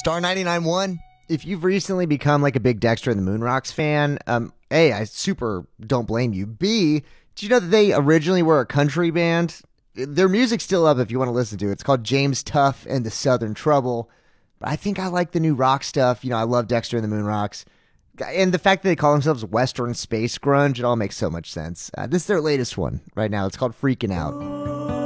Star 99.1. If you've recently become like a big Dexter and the Moonrocks fan, A, I super don't blame you. B, did you know that they originally were a country band? Their music's still up if you want to listen to it. It's called James Tuff and the Southern Trouble. But I think I like the new rock stuff. I love Dexter and the Moonrocks. And the fact that they call themselves Western Space Grunge, it all makes so much sense. This is their latest one right now. It's called Freaking Out.